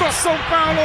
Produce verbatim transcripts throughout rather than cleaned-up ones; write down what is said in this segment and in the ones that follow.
do São Paulo!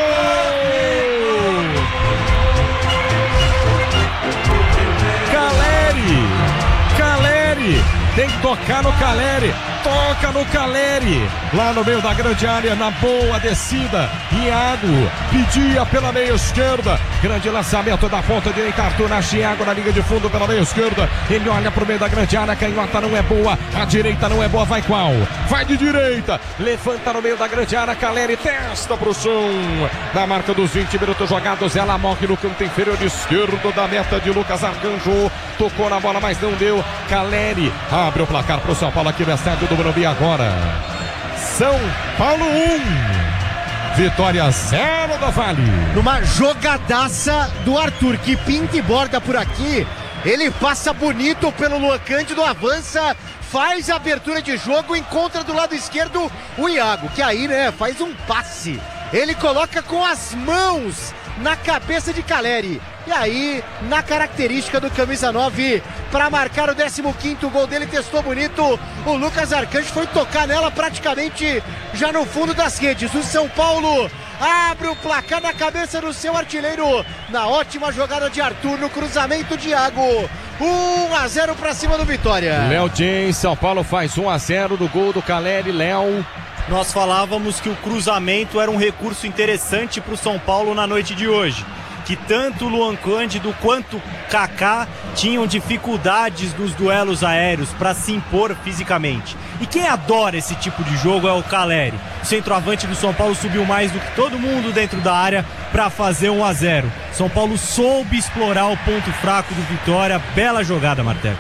Caleri! Caleri! Tem que tocar no Caleri! Toca no Caleri! Lá no meio da grande área, na boa descida. Iago pedia pela meia esquerda. Grande lançamento da ponta direita. Arthur na Thiago na linha de fundo pela meia esquerda. Ele olha pro meio da grande área. A canhota não é boa. A direita não é boa. Vai qual? Vai de direita. Levanta no meio da grande área. Caleri testa pro chão. Na marca dos vinte minutos jogados. Ela morre no canto inferior esquerdo da meta de Lucas Arcanjo. Tocou na bola, mas não deu. Caleri abre o placar pro São Paulo aqui no estádio do Morumbi agora. São Paulo um. Vitória zero do Vale. Numa jogadaça do Arthur, que pinta e borda por aqui. Ele passa bonito pelo Luan Cândido, avança, faz a abertura de jogo, encontra do lado esquerdo o Iago, que aí, né, faz um passe. Ele coloca com as mãos na cabeça de Caleri. E aí, na característica do camisa nove, para marcar o décimo quinto gol dele, testou bonito. O Lucas Arcanjo foi tocar nela praticamente já no fundo das redes. O São Paulo abre o placar na cabeça do seu artilheiro, na ótima jogada de Arthur, no cruzamento de Iago. um a zero para cima do Vitória. Léo James, São Paulo faz um a zero do gol do Caleri. Léo. Nós falávamos que o cruzamento era um recurso interessante para o São Paulo na noite de hoje. Que tanto o Luan Cândido quanto o Kaká tinham dificuldades nos duelos aéreos para se impor fisicamente. E quem adora esse tipo de jogo é o Caleri. O centroavante do São Paulo subiu mais do que todo mundo dentro da área para fazer um a zero. São Paulo soube explorar o ponto fraco do Vitória. Bela jogada, Martelo.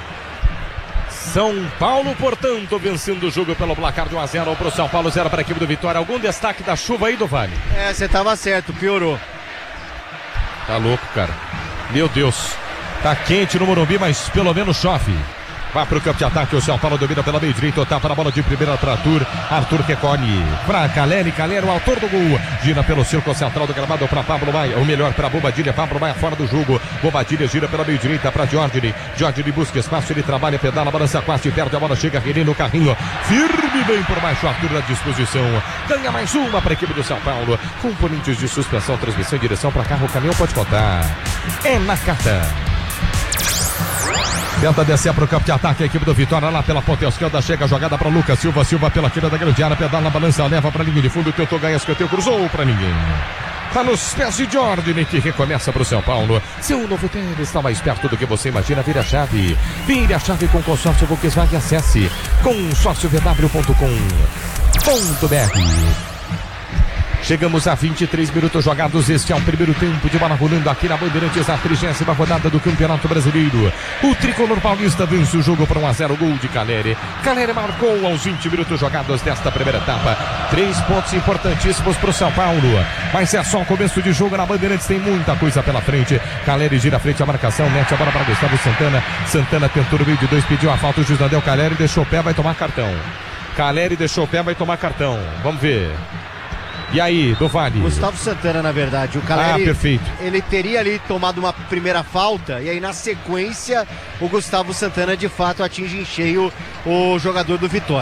São Paulo, portanto, vencendo o jogo pelo placar de um a zero para o São Paulo, zero para a equipe do Vitória. Algum destaque da chuva aí do Vale? É, você tava certo, piorou. Tá louco, cara. Meu Deus. Tá quente no Morumbi, mas pelo menos chove. Vai pro campo de ataque, o São Paulo domina pela meia direita, tapa na bola de primeira para Arthur. Arthur recolhe pra Caleri, Caleri, o autor do gol. Gira pelo círculo central do gramado para Pablo Maia, ou melhor, para Bobadilha. Pablo Maia fora do jogo. Bobadilha gira pela meia direita para Diógenes. Diógenes busca espaço, ele trabalha, pedala, balança quase, perde a bola, chega René no carrinho. Firme bem por baixo, Arthur à disposição. Ganha mais uma para a equipe do São Paulo. Componentes de suspensão, transmissão e direção para carro, caminhão, pode contar. É na carta. Tenta descer para o campo de ataque a equipe do Vitória lá pela ponta esquerda, chega a jogada para Lucas Silva, Silva pela tira da grande área, pedala na balança, leva para a linha de fundo, tentou ganhar escanteio, cruzou para ninguém. Tá nos pés de Jordan, que recomeça para o São Paulo. Seu novo tênis está mais perto do que você imagina. Vire a chave. Vire a chave com consórcio Volkswagen. Acesse consórcio v w ponto com ponto b r. Chegamos a vinte e três minutos jogados. Este é o primeiro tempo de bola rolando aqui na Bandeirantes, na trigésima rodada do Campeonato Brasileiro. O tricolor paulista vence o jogo por um a zero, gol de Caleri. Caleri marcou aos vinte minutos jogados desta primeira etapa. Três pontos importantíssimos para o São Paulo. Mas é só o começo de jogo na Bandeirantes, tem muita coisa pela frente. Caleri gira à frente a marcação, mete a bola para Gustavo Santana. Santana tentou no meio de dois, pediu a falta, o juiz não deu. Caleri deixou o pé, vai tomar cartão. Caleri deixou o pé, vai tomar cartão. Vamos ver. E aí, do Vale? Gustavo Santana, na verdade. O Caleri, ah, perfeito. Ele teria ali tomado uma primeira falta e aí na sequência o Gustavo Santana de fato atinge em cheio o jogador do Vitória.